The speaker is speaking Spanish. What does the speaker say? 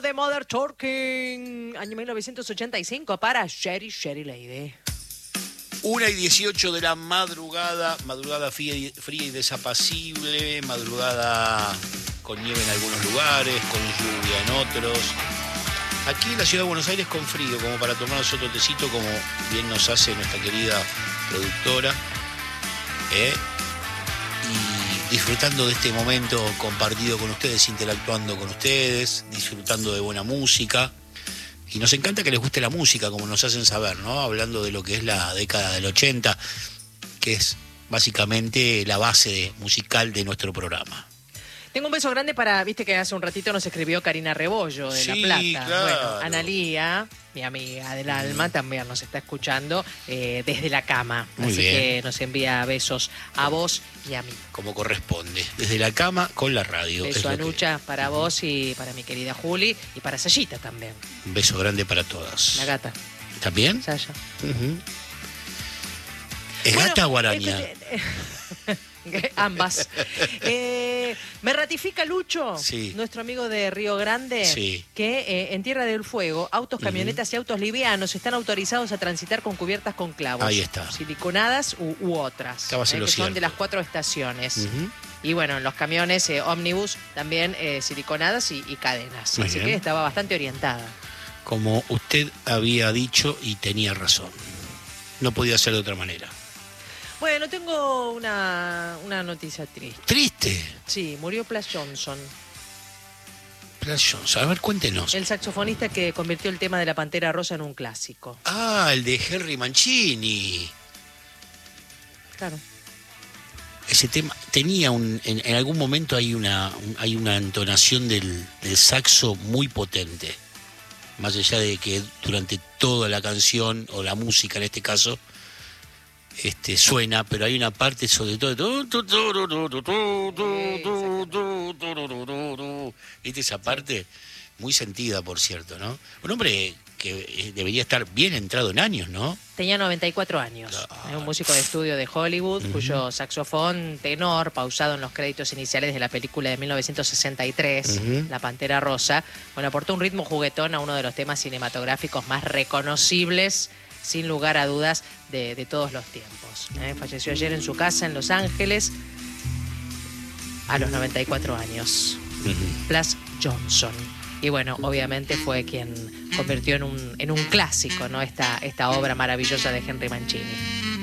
tema de Mother Talking, año 1985, para Sherry Lady. 1:18 de la madrugada, madrugada fría y desapacible, madrugada con nieve en algunos lugares, con lluvia en otros. Aquí en la ciudad de Buenos Aires con frío, como para tomarnos otro tecito, como bien nos hace nuestra querida productora. Y disfrutando de este momento compartido con ustedes, interactuando con ustedes, disfrutando de buena música. Y nos encanta que les guste la música, como nos hacen saber, ¿no? Hablando de lo que es la década del 80, que es básicamente la base musical de nuestro programa. Tengo un beso grande para, viste que hace un ratito nos escribió Karina Rebollo de La Plata. Claro. Bueno, Analía, mi amiga del alma, también nos está escuchando desde la cama. Muy Así bien. que nos envía besos a vos y a mí. Como corresponde, desde la cama con la radio. Beso a Nucha para vos y para mi querida Juli y para Sayita también. Un beso grande para todas. La gata, ¿También? Saya. ¿Es Bueno, gata o araña? Ambas. Me ratifica Lucho, Sí. nuestro amigo de Río Grande, Sí. que en Tierra del Fuego, autos, camionetas y autos livianos están autorizados a transitar con cubiertas con clavos. Ahí está. Siliconadas u otras. Estabas en lo que son cierto. de las 4 estaciones. Y bueno, en los camiones ómnibus también siliconadas y cadenas. Muy Así bien. que estaba bastante orientada. Como usted había dicho y tenía razón. No podía ser de otra manera. Bueno, tengo una noticia triste. Triste. Sí, murió Plas Johnson, Plas Johnson. A ver, cuéntenos. el saxofonista que convirtió el tema de la Pantera Rosa en un clásico. Ah, el de Henry Mancini. Claro. Ese tema tenía en algún momento hay una entonación del saxo muy potente. Más allá de que durante toda la canción, o la música en este caso, suena, pero hay una parte sobre todo ¿viste esa parte? Muy sentida, por cierto, ¿no? Un hombre que debería estar bien entrado en años, ¿no? Tenía 94 años. Claro. Es un músico de estudio de Hollywood, cuyo saxofón tenor, pausado en los créditos iniciales de la película de 1963, La Pantera Rosa, bueno, aportó un ritmo juguetón a uno de los temas cinematográficos más reconocibles, sin lugar a dudas, de todos los tiempos. Falleció ayer en su casa en Los Ángeles, a los 94 años. Plas Johnson. Y bueno, obviamente fue quien convirtió en un clásico, ¿no? Esta obra maravillosa de Henry Mancini.